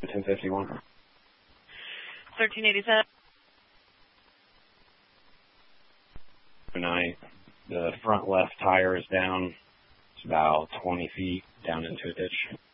1051. 1387. Tonight, the front left tire is down. It's about 20 feet down into a ditch.